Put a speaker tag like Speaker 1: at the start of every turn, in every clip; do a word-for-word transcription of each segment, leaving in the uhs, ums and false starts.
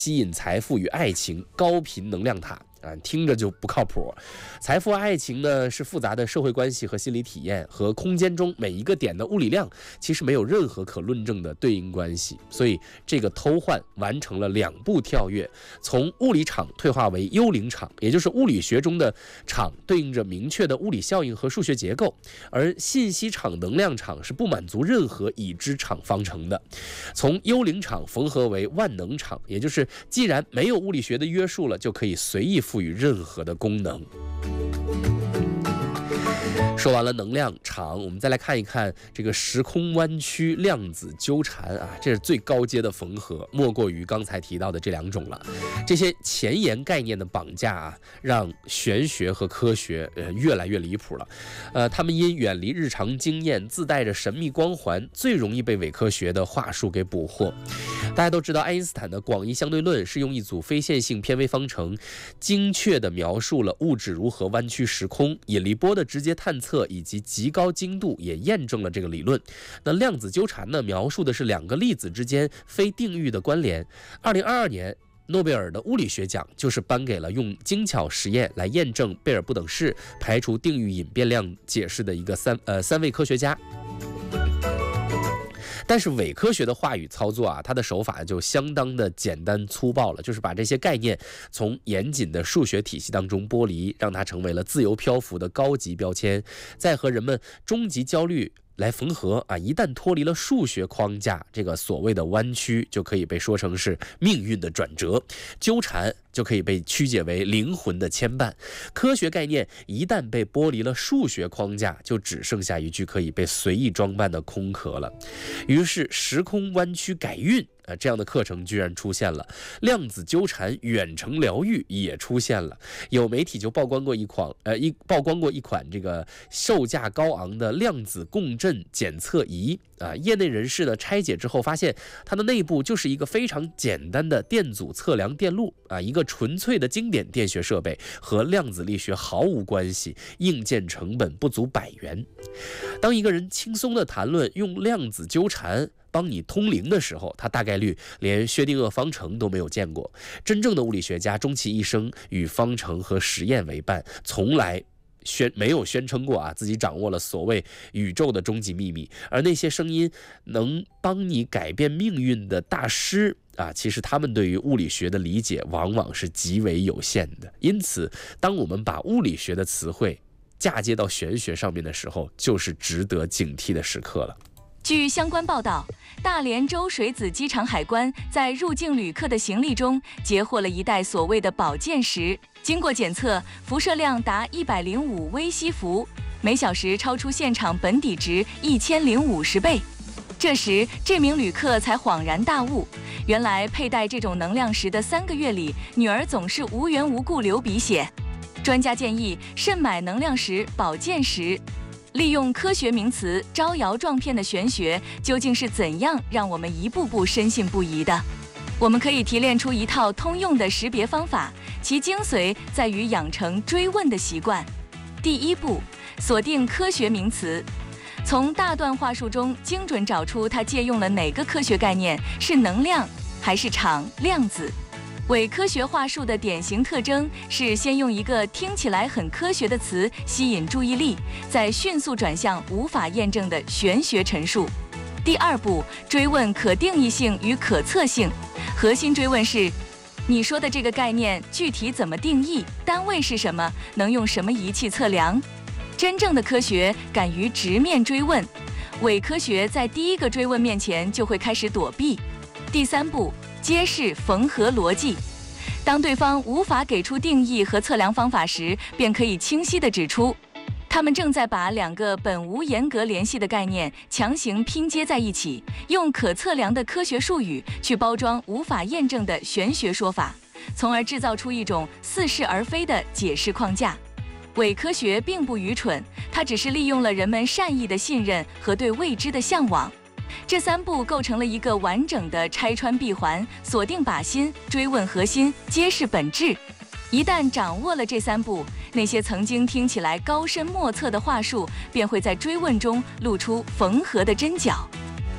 Speaker 1: 吸引财富与爱情高频能量塔。啊，听着就不靠谱。财富、爱情呢是复杂的社会关系和心理体验，和空间中每一个点的物理量其实没有任何可论证的对应关系。所以这个偷换完成了两步跳跃，从物理场退化为幽灵场，也就是物理学中的场对应着明确的物理效应和数学结构，而信息场、能量场是不满足任何已知场方程的。从幽灵场缝合为万能场，也就是既然没有物理学的约束了，就可以随意赋予任何的功能。说完了能量场，我们再来看一看这个时空弯曲、量子纠缠啊，这是最高阶的缝合，莫过于刚才提到的这两种了。这些前沿概念的绑架啊，让玄学和科学呃越来越离谱了。呃，他们因远离日常经验，自带着神秘光环，最容易被伪科学的话术给捕获。大家都知道，爱因斯坦的广义相对论是用一组非线性偏微方程，精确地描述了物质如何弯曲时空。引力波的直接探测以及极高精度也验证了这个理论。那量子纠缠呢，描述的是两个粒子之间非定域的关联。二零二二年。诺贝尔的物理学奖就是颁给了用精巧实验来验证贝尔不等式、排除定域隐变量解释的一个三呃三位科学家。但是伪科学的话语操作啊，它的手法就相当的简单粗暴了，就是把这些概念从严谨的数学体系当中剥离，让它成为了自由漂浮的高级标签，再和人们终极焦虑来缝合啊！一旦脱离了数学框架，这个所谓的弯曲就可以被说成是命运的转折，纠缠就可以被曲解为灵魂的牵绊。科学概念一旦被剥离了数学框架，就只剩下一具可以被随意装扮的空壳了。于是时空弯曲改运啊，这样的课程居然出现了，量子纠缠远程疗愈也出现了。有媒体就曝光过一款呃一曝光过一款这个售价高昂的量子共振检测仪啊，业内人士呢拆解之后发现，它的内部就是一个非常简单的电阻测量电路啊，一个纯粹的经典电学设备，和量子力学毫无关系，硬件成本不足百元。当一个人轻松地谈论用量子纠缠帮你通灵的时候，他大概率连薛定谔方程都没有见过。真正的物理学家终其一生与方程和实验为伴，从来宣没有宣称过啊自己掌握了所谓宇宙的终极秘密。而那些声音能帮你改变命运的大师啊，其实他们对于物理学的理解往往是极为有限的。因此，当我们把物理学的词汇嫁接到玄学上面的时候，就是值得警惕的时刻了。
Speaker 2: 据相关报道，大连州水子机场海关在入境旅客的行李中截获了一袋所谓的保健石，经过检测，辐射量达一百零五微西弗，每小时超出现场本底值一千零五十倍。这时，这名旅客才恍然大悟，原来佩戴这种能量石的三个月里，女儿总是无缘无故流鼻血。专家建议慎买能量石、保健石。利用科学名词招摇撞骗的玄学，究竟是怎样让我们一步步深信不疑的？我们可以提炼出一套通用的识别方法，其精髓在于养成追问的习惯。第一步，锁定科学名词，从大段话术中精准找出它借用了哪个科学概念，是能量还是场、量子。伪科学话术的典型特征是先用一个听起来很科学的词吸引注意力，再迅速转向无法验证的玄学陈述。第二步，追问可定义性与可测性。核心追问是：你说的这个概念具体怎么定义？单位是什么？能用什么仪器测量？真正的科学敢于直面追问，伪科学在第一个追问面前就会开始躲避。第三步，揭示缝合逻辑。当对方无法给出定义和测量方法时，便可以清晰地指出，他们正在把两个本无严格联系的概念强行拼接在一起，用可测量的科学术语去包装无法验证的玄学说法，从而制造出一种似是而非的解释框架。伪科学并不愚蠢，它只是利用了人们善意的信任和对未知的向往。这三步构成了一个完整的拆穿闭环，锁定靶心，追问核心，揭示本质。一旦掌握了这三步，那些曾经听起来高深莫测的话术，便会在追问中露出缝合的针脚。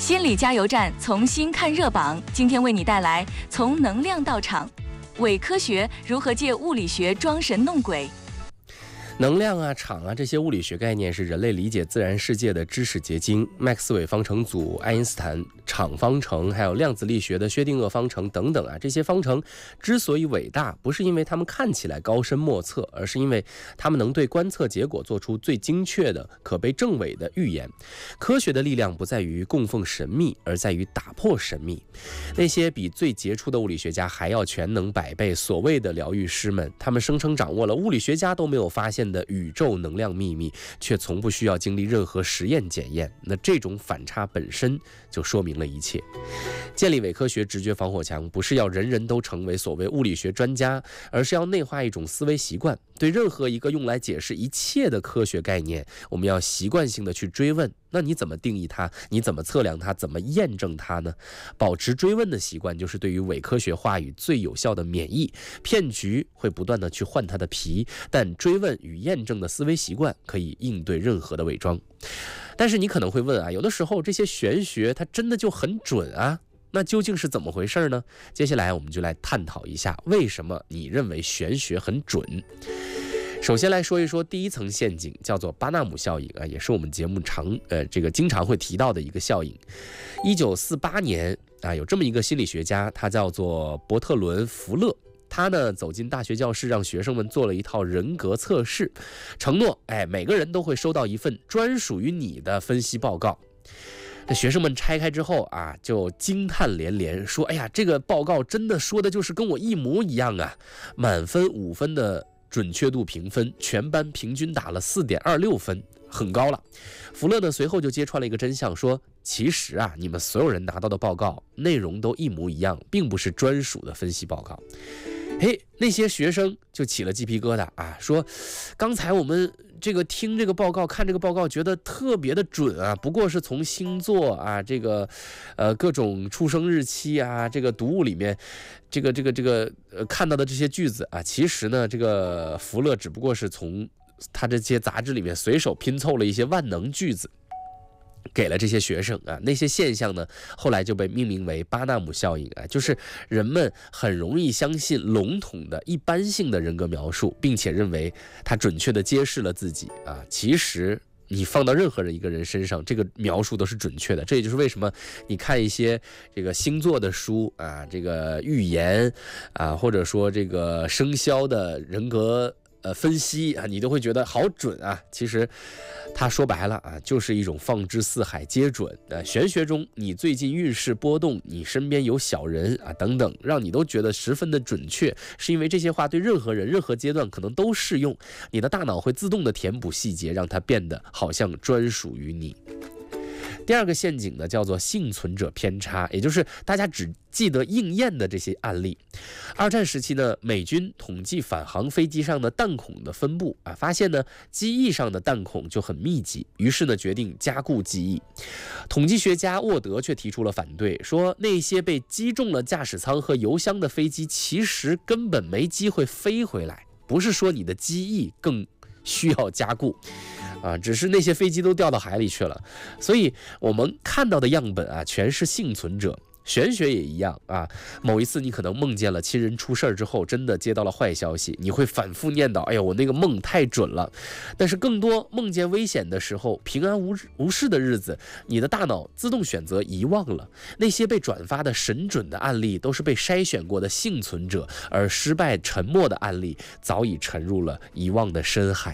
Speaker 2: 心理加油站从新看热榜，今天为你带来从能量到场，伪科学如何借物理学装神弄鬼。
Speaker 1: 能量啊、场啊，这些物理学概念是人类理解自然世界的知识结晶。麦克斯韦方程组、爱因斯坦场方程，还有量子力学的薛定谔方程等等啊，这些方程之所以伟大，不是因为它们看起来高深莫测，而是因为它们能对观测结果做出最精确的、可被证伪的预言。科学的力量不在于供奉神秘，而在于打破神秘。那些比最杰出的物理学家还要全能百倍，所谓的疗愈师们，他们声称掌握了物理学家都没有发现的宇宙能量秘密，却从不需要经历任何实验检验。那这种反差本身就说明了一切。建立伪科学直觉防火墙，不是要人人都成为所谓物理学专家，而是要内化一种思维习惯。对任何一个用来解释一切的科学概念，我们要习惯性的去追问，那你怎么定义它？你怎么测量它？怎么验证它呢？保持追问的习惯，就是对于伪科学话语最有效的免疫。骗局会不断的去换它的皮，但追问与验证的思维习惯可以应对任何的伪装。但是你可能会问啊，有的时候这些玄学它真的就很准啊？那究竟是怎么回事呢？接下来我们就来探讨一下，为什么你认为玄学很准。首先来说一说第一层陷阱，叫做巴纳姆效应啊，也是我们节目常呃这个经常会提到的一个效应。一九四八年啊，有这么一个心理学家，他叫做伯特伦·福勒。他呢走进大学教室，让学生们做了一套人格测试，承诺哎每个人都会收到一份专属于你的分析报告。那学生们拆开之后啊，就惊叹连连，说：“哎呀，这个报告真的说的就是跟我一模一样啊！”满分五分的准确度评分，全班平均打了 四点二六 分，很高了。福勒呢随后就揭穿了一个真相，说：“其实啊，你们所有人拿到的报告内容都一模一样，并不是专属的分析报告。”嘿，那些学生就起了鸡皮疙瘩啊，说：“刚才我们这个听这个报告、看这个报告，觉得特别的准啊，不过是从星座啊、这个呃各种出生日期啊、这个读物里面，这个这个这个呃看到的这些句子啊，其实呢，这个福勒只不过是从他这些杂志里面随手拼凑了一些万能句子。”给了这些学生啊，那些现象呢，后来就被命名为巴纳姆效应啊，就是人们很容易相信笼统的一般性的人格描述，并且认为它准确地揭示了自己啊。其实你放到任何人一个人身上，这个描述都是准确的。这也就是为什么你看一些这个星座的书啊，这个预言啊，或者说这个生肖的人格呃，分析啊，你都会觉得好准啊。其实，他说白了啊，就是一种放之四海皆准。呃，玄学中，你最近运势波动，你身边有小人啊，等等，让你都觉得十分的准确，是因为这些话对任何人、任何阶段可能都适用。你的大脑会自动的填补细节，让它变得好像专属于你。第二个陷阱呢，叫做幸存者偏差，也就是大家只记得应验的这些案例。二战时期呢，美军统计返航飞机上的弹孔的分布啊，发现呢机翼上的弹孔就很密集，于是呢决定加固机翼。统计学家沃德却提出了反对，说那些被击中了驾驶舱和油箱的飞机，其实根本没机会飞回来，不是说你的机翼更需要加固。啊，只是那些飞机都掉到海里去了，所以我们看到的样本啊，全是幸存者。玄学也一样啊，某一次你可能梦见了亲人出事之后，真的接到了坏消息，你会反复念叨：“哎呀，我那个梦太准了。”但是更多梦见危险的时候，平安无无事的日子，你的大脑自动选择遗忘了。那些被转发的神准的案例，都是被筛选过的幸存者，而失败沉默的案例，早已沉入了遗忘的深海。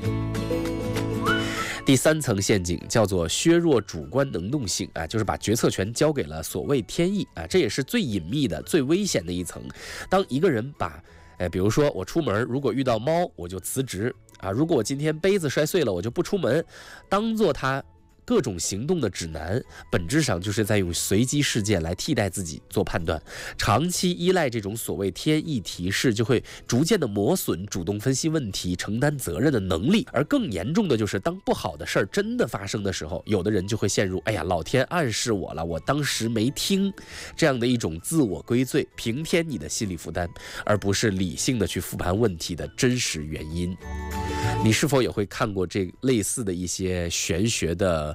Speaker 1: 第三层陷阱叫做削弱主观能动性啊，就是把决策权交给了所谓天意啊，这也是最隐秘的、最危险的一层。当一个人把，呃，比如说我出门如果遇到猫，我就辞职啊；如果我今天杯子摔碎了，我就不出门，当做他各种行动的指南，本质上就是在用随机事件来替代自己做判断。长期依赖这种所谓天意提示，就会逐渐的磨损主动分析问题、承担责任的能力。而更严重的就是，当不好的事儿真的发生的时候，有的人就会陷入“哎呀，老天暗示我了，我当时没听”这样的一种自我归罪，平添你的心理负担，而不是理性的去复盘问题的真实原因。你是否也会看过这类似的一些玄学的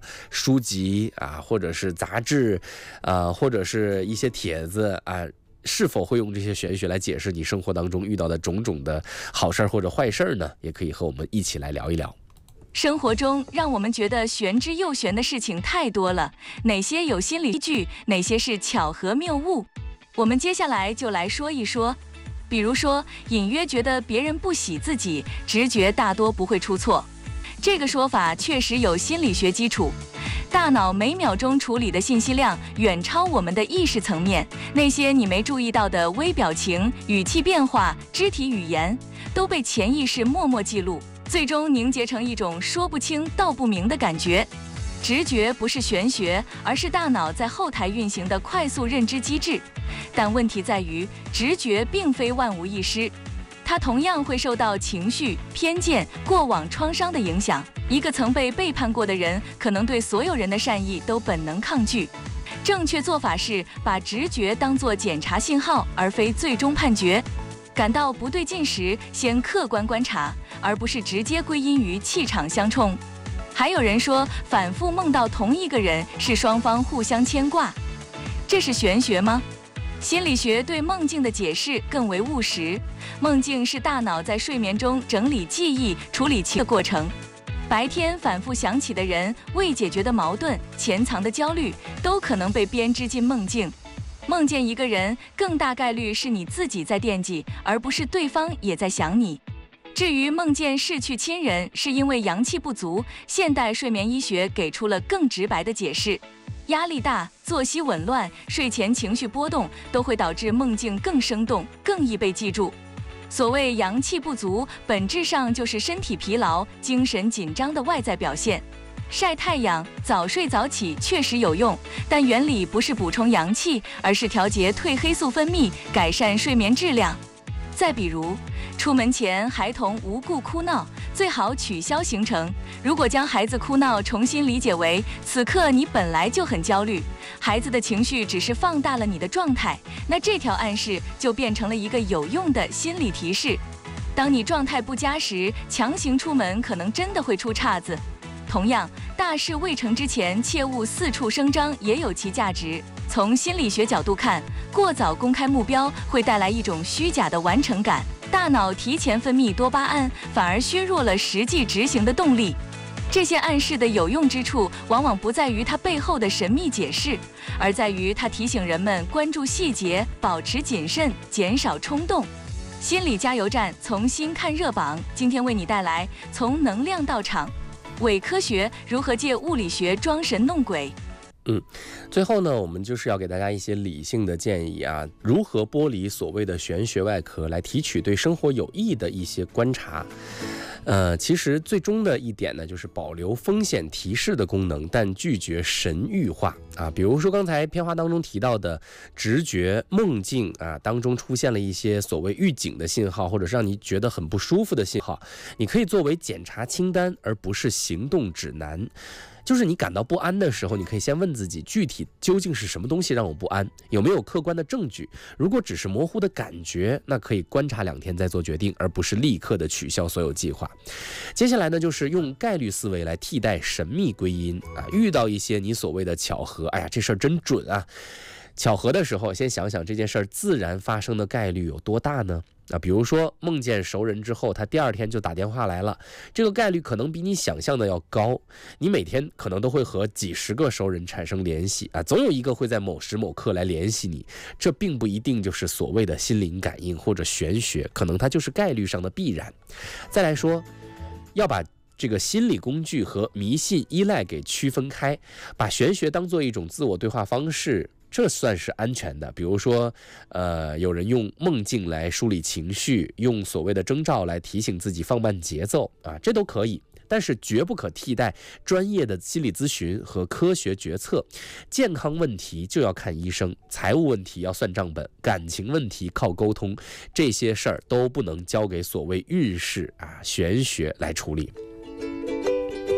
Speaker 1: 书籍啊，或者是杂志啊，或者是一些帖子啊，是否会用这些玄学来解释你生活当中遇到的种种的好事儿或者坏事儿呢？也可以和我们一起来聊一聊。
Speaker 2: 生活中让我们觉得玄之又玄的事情太多了，哪些有心理依据，哪些是巧合谬误？我们接下来就来说一说。比如说，隐约觉得别人不喜自己，直觉大多不会出错。这个说法确实有心理学基础。大脑每秒钟处理的信息量远超我们的意识层面，那些你没注意到的微表情、语气变化、肢体语言，都被潜意识默默记录，最终凝结成一种说不清道不明的感觉。直觉不是玄学，而是大脑在后台运行的快速认知机制。但问题在于，直觉并非万无一失，它同样会受到情绪、偏见、过往创伤的影响。一个曾被背叛过的人，可能对所有人的善意都本能抗拒。正确做法是把直觉当作检查信号，而非最终判决。感到不对劲时，先客观观察，而不是直接归因于气场相冲。还有人说，反复梦到同一个人是双方互相牵挂，这是玄学吗？心理学对梦境的解释更为务实。梦境是大脑在睡眠中整理记忆、处理情绪的过程。白天反复想起的人、未解决的矛盾、潜藏的焦虑，都可能被编织进梦境。梦见一个人，更大概率是你自己在惦记，而不是对方也在想你。至于梦见逝去亲人是因为阳气不足，现代睡眠医学给出了更直白的解释。压力大、作息紊乱、睡前情绪波动，都会导致梦境更生动、更易被记住。所谓阳气不足，本质上就是身体疲劳、精神紧张的外在表现。晒太阳、早睡早起确实有用，但原理不是补充阳气，而是调节褪黑素分泌，改善睡眠质量。再比如，出门前孩童无故哭闹，最好取消行程。如果将孩子哭闹重新理解为此刻你本来就很焦虑，孩子的情绪只是放大了你的状态，那这条暗示就变成了一个有用的心理提示。当你状态不佳时，强行出门可能真的会出岔子。同样，大事未成之前切勿四处声张也有其价值。从心理学角度看，过早公开目标会带来一种虚假的完成感，大脑提前分泌多巴胺，反而削弱了实际执行的动力。这些暗示的有用之处，往往不在于它背后的神秘解释，而在于它提醒人们关注细节，保持谨慎，减少冲动。心理加油站从新看热榜，今天为你带来从能量到场，伪科学如何借物理学装神弄鬼。
Speaker 1: 嗯，最后呢，我们就是要给大家一些理性的建议啊，如何剥离所谓的玄学外壳，来提取对生活有益的一些观察。呃，其实最终的一点呢，就是保留风险提示的功能，但拒绝神域化啊。比如说刚才片花当中提到的直觉、梦境啊，当中出现了一些所谓预警的信号，或者是让你觉得很不舒服的信号，你可以作为检查清单，而不是行动指南。就是你感到不安的时候，你可以先问自己，具体究竟是什么东西让我不安，有没有客观的证据。如果只是模糊的感觉，那可以观察两天再做决定，而不是立刻的取消所有计划。接下来呢，就是用概率思维来替代神秘归因啊。遇到一些你所谓的巧合，哎呀，这事儿真准啊。巧合的时候，先想想这件事儿自然发生的概率有多大呢？啊，比如说梦见熟人之后，他第二天就打电话来了，这个概率可能比你想象的要高。你每天可能都会和几十个熟人产生联系啊，总有一个会在某时某刻来联系你，这并不一定就是所谓的心灵感应或者玄学，可能它就是概率上的必然。再来说，要把这个心理工具和迷信依赖给区分开，把玄学当作一种自我对话方式，这算是安全的。比如说呃，有人用梦境来梳理情绪，用所谓的征兆来提醒自己放慢节奏啊，这都可以，但是绝不可替代专业的心理咨询和科学决策。健康问题就要看医生，财务问题要算账本，感情问题靠沟通，这些事儿都不能交给所谓运势啊玄学来处理。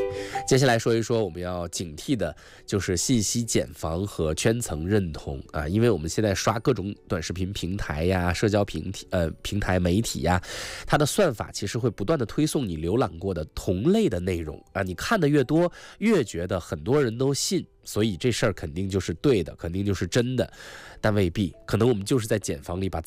Speaker 1: 接下来说一说我们要警惕的，就是信息茧房和圈层认同啊，因为我们现在刷各种短视频平台呀、社交平体呃平台媒体呀，它的算法其实会不断的推送你浏览过的同类的内容啊，你看的越多，越觉得很多人都信。所以这事儿肯定就是对的，肯定就是真的，但未必，可能我们就是在茧房里把